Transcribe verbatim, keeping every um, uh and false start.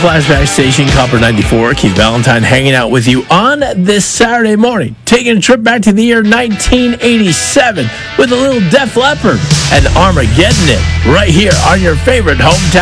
Flashback Station, Copper ninety-four. Keith Valentine hanging out with you on this Saturday morning, taking a trip back to the year nineteen eighty-seven with a little Def Leppard and Armageddon it right here on your favorite hometown